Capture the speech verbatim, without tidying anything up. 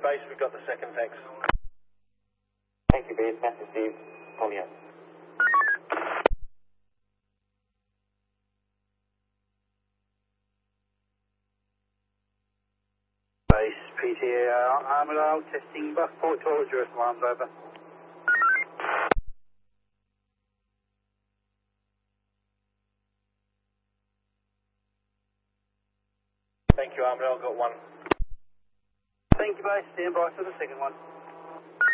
base, we've got the second, thanks. Thank you, base. Master Steve, calling out. Base, P T A, Armadale, testing Buckport towards your alarms, over. Thank you, Armadale, got one. Thank you, base. Stand by for the second one.